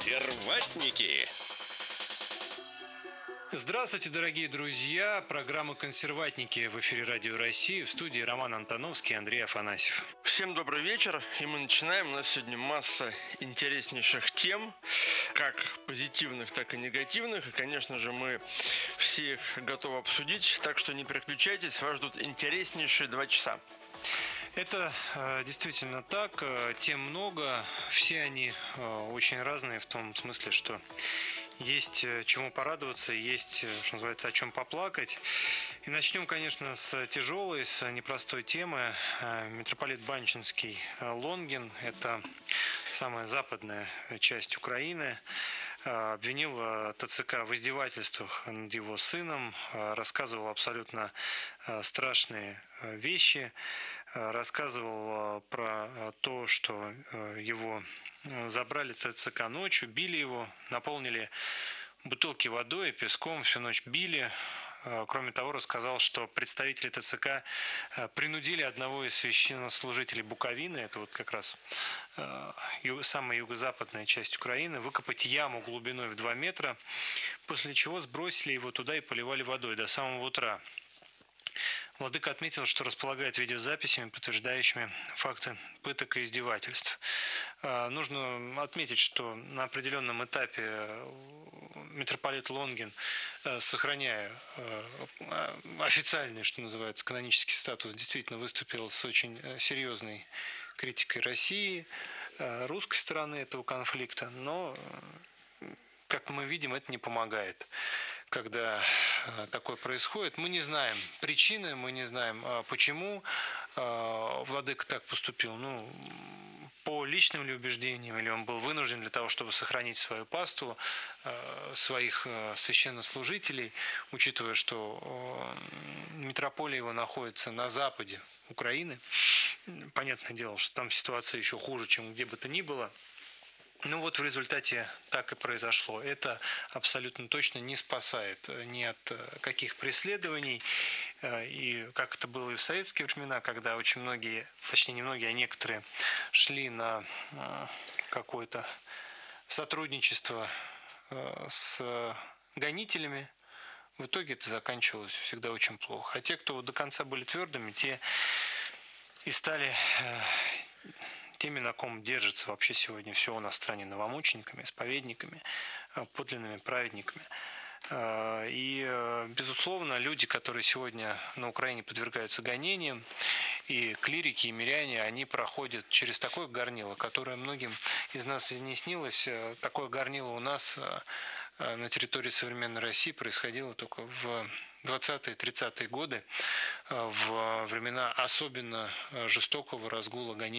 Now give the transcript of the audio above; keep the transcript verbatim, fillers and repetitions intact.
Консерватники. Здравствуйте, дорогие друзья! Программа «Консерватники» в эфире Радио России. В студии Роман Антоновский и Андрей Афанасьев. Всем добрый вечер, и мы начинаем. У нас сегодня масса интереснейших тем, как позитивных, так и негативных. И, конечно же, мы все их готовы обсудить, так что не переключайтесь, вас ждут интереснейшие два часа. Это э, действительно так, э, тем много, все они э, очень разные в том смысле, что есть чему порадоваться, есть, что называется, о чем поплакать. И начнем, конечно, с тяжелой, с непростой темы. Митрополит Банчинский Лонгин, это самая западная часть Украины, обвинил ТЦК в издевательствах над его сыном, рассказывал абсолютно страшные вещи, рассказывал про то, что его забрали ТЦК ночью, били его, наполнили бутылки водой и песком, всю ночь били. Кроме того, рассказал, что представители ТЦК принудили одного из священнослужителей Буковины, это вот как раз самая юго-западная часть Украины, выкопать яму глубиной в два метра, после чего сбросили его туда и поливали водой до самого утра. Владыка отметил, что располагает видеозаписями, подтверждающими факты пыток и издевательств. Нужно отметить, что на определенном этапе митрополит Лонгин, сохраняя официальный, что называется, канонический статус, действительно выступил с очень серьезной критикой России, русской стороны этого конфликта, но, как мы видим, это не помогает. Когда такое происходит, мы не знаем причины, мы не знаем, почему владыка так поступил. Ну, по личным ли убеждениям, или он был вынужден для того, чтобы сохранить свою паству, своих священнослужителей, учитывая, что митрополия его находится на западе Украины. Понятное дело, что там ситуация еще хуже, чем где бы то ни было. Ну вот в результате так и произошло. Это абсолютно точно не спасает ни от каких преследований. И как это было и в советские времена, когда очень многие, точнее не многие, а некоторые шли на какое-то сотрудничество с гонителями, в итоге это заканчивалось всегда очень плохо. А те, кто до конца были твердыми, те и стали теми, на ком держится вообще сегодня все у нас в стране, новомучениками, исповедниками, подлинными праведниками. И, безусловно, люди, которые сегодня на Украине подвергаются гонениям, и клирики, и миряне, они проходят через такое горнило, которое многим из нас и не снилось. Такое горнило у нас на территории современной России происходило только в двадцатые-тридцатые годы, в времена особенно жестокого разгула гонений